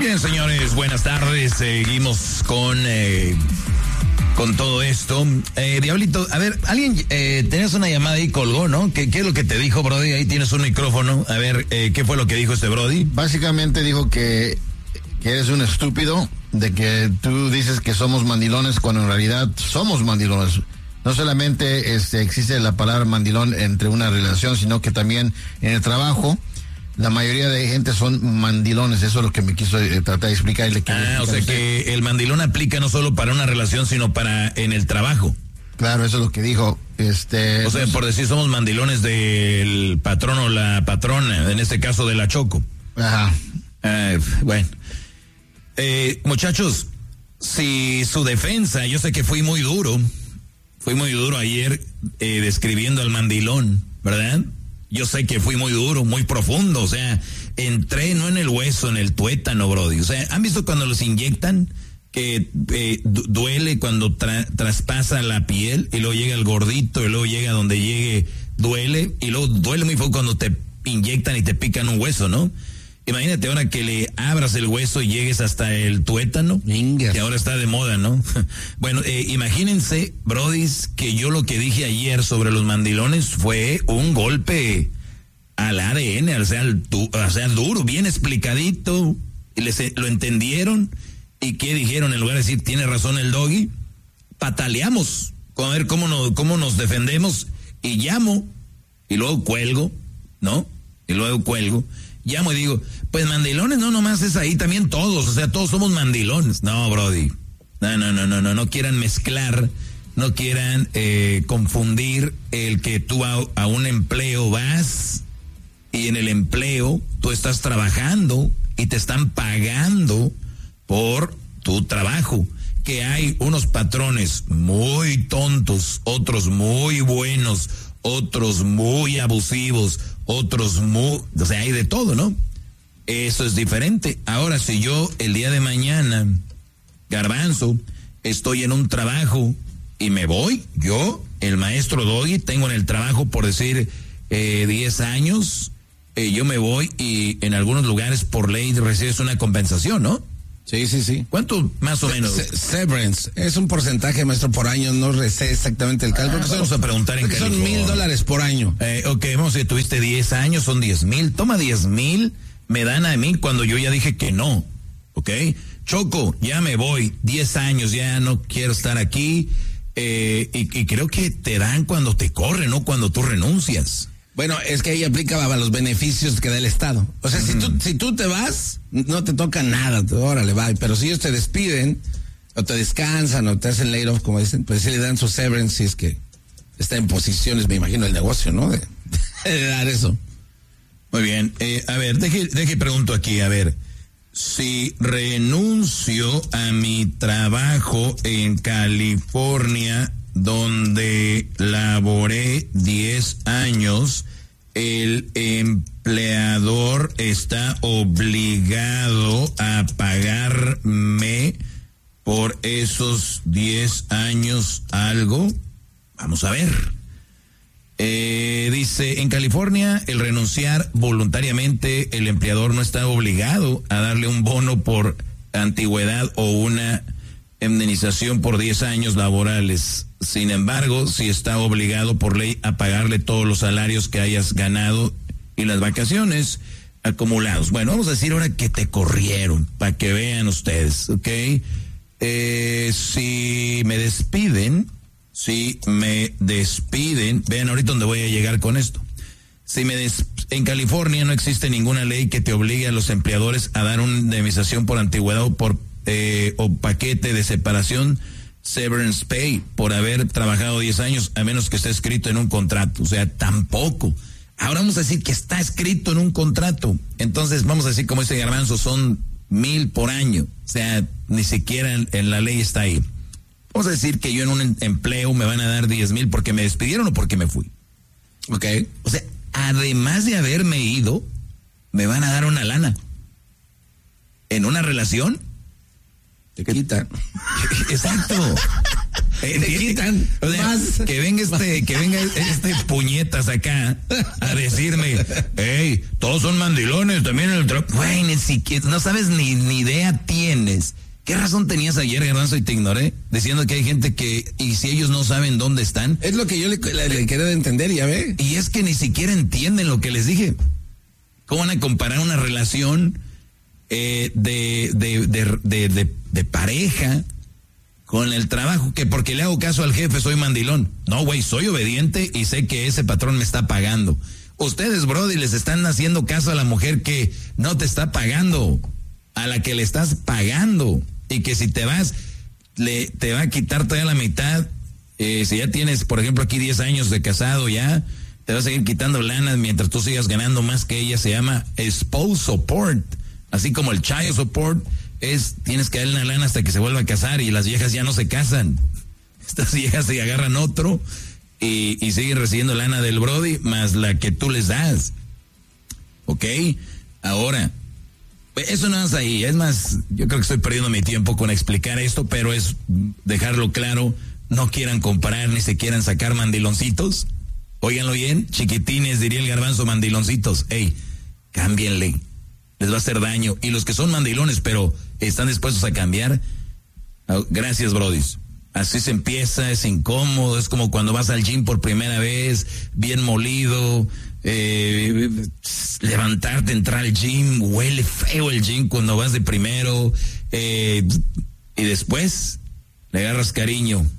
Bien, señores, buenas tardes. Seguimos con todo esto. Diablito, a ver, alguien, tenías una llamada y colgó, ¿no? ¿Qué es lo que te dijo, Brody? Ahí tienes un micrófono. A ver, ¿qué fue lo que dijo este Brody? Básicamente dijo que eres un estúpido, de que tú dices que somos mandilones cuando en realidad somos mandilones. No solamente existe la palabra mandilón entre una relación, sino que también en el trabajo la mayoría de gente son mandilones. Eso es lo que me quiso tratar de explicarle. O sea que el mandilón aplica no solo para una relación, sino para en el trabajo. Claro, eso es lo que dijo. O sea, por decir, somos mandilones del patrón o la patrona, en este caso de la Choco. Ajá. Bueno. Muchachos, si su defensa, yo sé que fui muy duro ayer describiendo al mandilón, ¿verdad? Yo sé que fui muy duro, muy profundo, o sea, entré no en el hueso, en el tuétano, Brody. O sea, ¿han visto cuando los inyectan? Que duele cuando traspasa la piel y luego llega el gordito y luego llega donde llegue, duele, y luego duele muy fuerte cuando te inyectan y te pican un hueso, ¿no? Imagínate ahora que le abras el hueso y llegues hasta el tuétano, que ahora está de moda, ¿no? Bueno, imagínense, brodis, que yo lo que dije ayer sobre los mandilones fue un golpe al ADN, o sea, duro, bien explicadito, y lo entendieron, y ¿qué dijeron? En lugar de decir, tiene razón el Doggy, pataleamos, a ver cómo nos defendemos, y llamo, y luego cuelgo, ¿no? Llamo y digo, pues mandilones no nomás es ahí, también todos, o sea, todos somos mandilones. No, Brody, no quieran mezclar, no quieran confundir el que tú a un empleo vas y en el empleo tú estás trabajando y te están pagando por tu trabajo. Que hay unos patrones muy tontos, otros muy buenos, otros muy abusivos, otros o sea, hay de todo, ¿no? Eso es diferente. Ahora, si yo el día de mañana, Garbanzo, estoy en un trabajo y me voy, yo, el maestro Doggy, tengo en el trabajo, por decir, 10 años, yo me voy y en algunos lugares por ley recibes una compensación, ¿no? Sí. ¿Cuánto más o menos? Severance, es un porcentaje, maestro, por año, no sé exactamente el cálculo. Vamos a preguntar en California. Son $1,000 por año. Ok, vamos a decir, tuviste 10 años, son 10,000, toma 10,000, me dan a mí cuando yo ya dije que no, ok. Choco, ya me voy, 10 años, ya no quiero estar aquí, y creo que te dan cuando te corren, no cuando tú renuncias. Bueno, es que ahí aplica los beneficios que da el Estado. O sea, si tú te vas, no te toca nada, órale, va. Pero si ellos te despiden, o te descansan, o te hacen laid off, como dicen, pues sí le dan su severance, si es que está en posiciones, me imagino, el negocio, ¿no? De dar eso. Muy bien. A ver, deje pregunto aquí, a ver. Si renuncio a mi trabajo en California, donde laboré 10 años, el empleador está obligado a pagarme por esos 10 años algo. Vamos a ver. Dice, en California, el renunciar voluntariamente, el empleador no está obligado a darle un bono por antigüedad o una indemnización por 10 años laborales. Sin embargo, si está obligado por ley a pagarle todos los salarios que hayas ganado y las vacaciones acumulados. Bueno, vamos a decir ahora que te corrieron, para que vean ustedes, ¿ok? Si me despiden, vean ahorita dónde voy a llegar con esto. En California no existe ninguna ley que te obligue a los empleadores a dar una indemnización por antigüedad o por o paquete de separación, severance pay, por haber trabajado 10 años, a menos que esté escrito en un contrato. O sea, tampoco. Ahora vamos a decir que está escrito en un contrato. Entonces vamos a decir, como dice Garbanzo, son 1,000 por año. O sea, ni siquiera en la ley está ahí. Vamos a decir que yo en un empleo me van a dar 10,000 porque me despidieron o porque me fui. Ok. O sea, además de haberme ido, me van a dar una lana. En una relación, te quitan. Exacto. Te quitan. O sea, más. que venga este puñetas acá a decirme, hey, todos son mandilones, también el güey, ni siquiera, no sabes ni idea tienes. ¿Qué razón tenías ayer, Garbanzo, y te ignoré? Diciendo que hay gente que, y si ellos no saben dónde están. Es lo que yo le quería entender, ya ve. Y es que ni siquiera entienden lo que les dije. ¿Cómo van a comparar una relación de pareja con el trabajo? Que porque le hago caso al jefe soy mandilón. No, güey, soy obediente y sé que ese patrón me está pagando. Ustedes, brody, les están haciendo caso a la mujer que no te está pagando, a la que le estás pagando. Y que si te vas, te va a quitar toda la mitad. Si ya tienes, por ejemplo, aquí 10 años de casado ya, te va a seguir quitando lana mientras tú sigas ganando más que ella. Se llama spouse support. Así como el child support tienes que darle una lana hasta que se vuelva a casar, y las viejas ya no se casan. Estas viejas se agarran otro y siguen recibiendo lana del brody más la que tú les das. ¿Ok? Ahora, eso no es ahí. Es más, yo creo que estoy perdiendo mi tiempo con explicar esto, pero es dejarlo claro. No quieran comparar ni se quieran sacar mandiloncitos. Óiganlo bien, chiquitines, diría el Garbanzo, mandiloncitos. Ey, cámbienle. Les va a hacer daño. Y los que son mandilones, pero están dispuestos a cambiar, gracias, brodis. Así se empieza, es incómodo, es como cuando vas al gym por primera vez, bien molido, levantarte, entrar al gym, huele feo el gym cuando vas de primero, y después le agarras cariño.